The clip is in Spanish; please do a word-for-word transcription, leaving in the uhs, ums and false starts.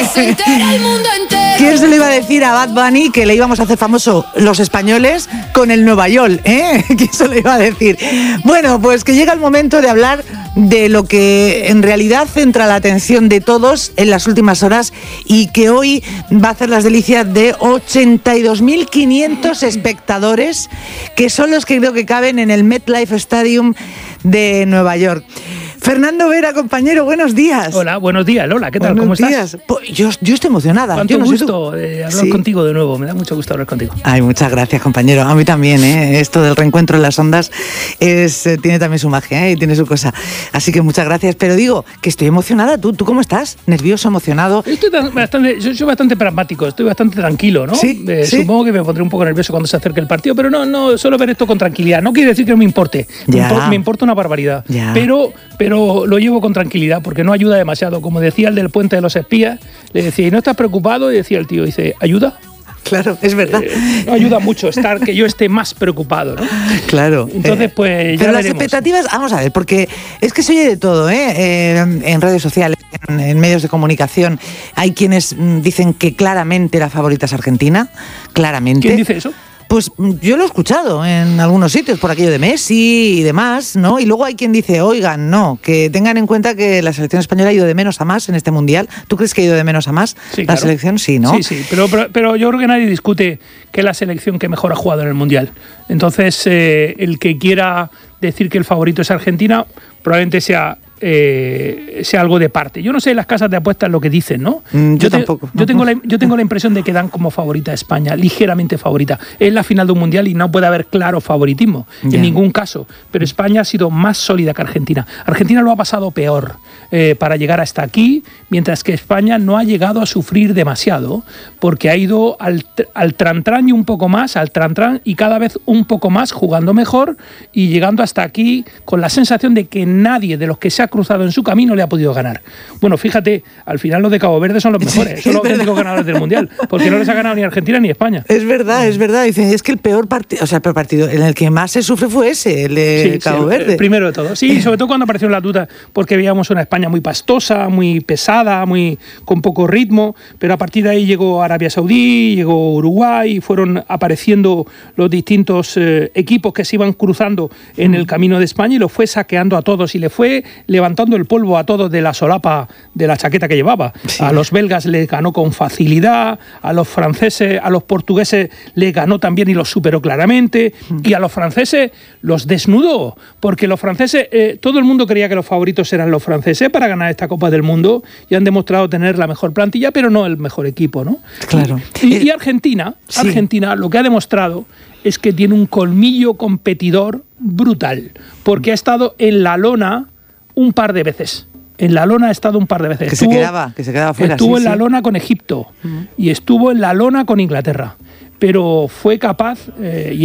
¿Quién se le iba a decir a Bad Bunny que le íbamos a hacer famoso los españoles con el Nueva York? ¿Eh? ¿Quién se lo iba a decir? Bueno, pues que llega el momento de hablar de lo que en realidad centra la atención de todos en las últimas horas y que hoy va a hacer las delicias de ochenta y dos mil quinientos espectadores, que son los que creo que caben en el MetLife Stadium de Nueva York. Fernando Vera, compañero, buenos días. Hola, buenos días, Lola, ¿qué tal? Buenos ¿Cómo días. estás? Pues yo, yo estoy emocionada. Cuánto yo no gusto eh, hablar sí. contigo de nuevo, me da mucho gusto hablar contigo. Ay, muchas gracias, compañero. A mí también, ¿eh? Esto del reencuentro en las ondas es, eh, tiene también su magia, ¿eh? Y tiene su cosa. Así que muchas gracias. Pero digo que estoy emocionada. ¿Tú, tú cómo estás? ¿Nervioso, emocionado? Estoy bastante, yo soy bastante pragmático, estoy bastante tranquilo, ¿no? Sí, eh, sí. Supongo que me pondré un poco nervioso cuando se acerque el partido, pero no, no, solo ver esto con tranquilidad. No quiere decir que no me importe. Me, Ya. impor, me importa una barbaridad. Ya. Pero, pero lo llevo con tranquilidad porque no ayuda demasiado. Como decía el del puente de los espías, le decía, ¿y no estás preocupado? Y decía el tío, dice, ¿ayuda? Claro, es verdad. Eh, no ayuda mucho estar que yo esté más preocupado, ¿no? Claro. Entonces, pues ya Pero las veremos. expectativas, vamos a ver, porque es que se oye de todo, ¿eh? Eh, en redes sociales, en, en medios de comunicación. Hay quienes mm, dicen que claramente la favorita es Argentina, claramente. ¿Quién dice eso? Pues yo lo he escuchado en algunos sitios, por aquello de Messi y demás, ¿no? Y luego hay quien dice, oigan, no, que tengan en cuenta que la selección española ha ido de menos a más en este Mundial. ¿Tú crees que ha ido de menos a más Sí, la claro. selección? Sí, ¿no? Sí, sí, pero, pero, pero yo creo que nadie discute que es la selección que mejor ha jugado en el Mundial. Entonces, eh, el que quiera decir que el favorito es Argentina, probablemente sea... Eh, sea algo de parte. Yo no sé las casas de apuestas lo que dicen, ¿no? Mm, yo te, tampoco. Yo tengo, la, yo tengo la impresión de que dan como favorita a España, ligeramente favorita. Es la final de un mundial y no puede haber claro favoritismo, Ya. en ningún caso. Pero España ha sido más sólida que Argentina. Argentina lo ha pasado peor eh, para llegar hasta aquí, mientras que España no ha llegado a sufrir demasiado, porque ha ido al, al trantrán y un poco más, al trantrán y cada vez un poco más, jugando mejor y llegando hasta aquí con la sensación de que nadie de los que se ha cruzado en su camino le ha podido ganar. Bueno, fíjate, al final los de Cabo Verde son los mejores, Sí, son los es auténticos ganadores del Mundial, porque no les ha ganado ni Argentina ni España. Es verdad, es verdad. Dicen, es que el peor partido, o sea, el peor partido en el que más se sufre fue ese, el de Sí, Cabo sí, Verde. el primero de todo. Sí, sobre todo cuando aparecieron las dudas, porque veíamos una España muy pastosa, muy pesada, muy con poco ritmo, pero a partir de ahí llegó Arabia Saudí, llegó Uruguay, y fueron apareciendo los distintos eh, equipos que se iban cruzando en el camino de España y los fue saqueando a todos y le fue levantando el polvo a todos de la solapa de la chaqueta que llevaba. Sí. A los belgas les ganó con facilidad, a los franceses, a los portugueses les ganó también y los superó claramente, y a los franceses los desnudó, porque los franceses, eh, todo el mundo creía que los favoritos eran los franceses para ganar esta Copa del Mundo y han demostrado tener la mejor plantilla, pero no el mejor equipo, ¿no? Claro. Y, y Argentina, Sí. Argentina lo que ha demostrado es que tiene un colmillo competidor brutal, porque ha estado en la lona un par de veces. En la lona ha estado un par de veces. Que estuvo, se quedaba, que se quedaba fuera. Estuvo sí, en la sí. lona con Egipto y estuvo en la lona con Inglaterra. Pero fue capaz, eh, y